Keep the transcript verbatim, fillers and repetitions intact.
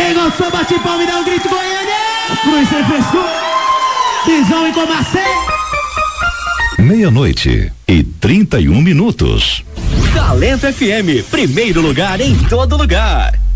Quem gostou, bate palma e dá um grito, Goiânia! Cruz sem frescura, Pisão e Comacê. Meia-noite e trinta e um minutos. Talento F M, primeiro lugar em todo lugar.